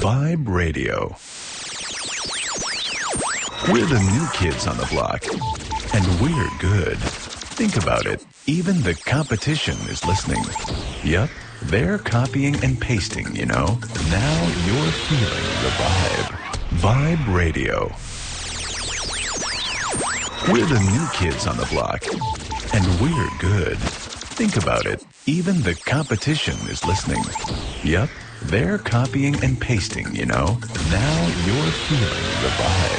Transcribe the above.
Vibe Radio. We're the new kids on the block, and we're good. Think about it. Even the competition is listening. Yep, they're copying and pasting, you know. Now you're feeling the vibe. Vibe Radio. We're the new kids on the block, and we're good. Think about it. Even the competition is listening. Yep, they're copying and pasting, you know. Now you're feeling the vibe.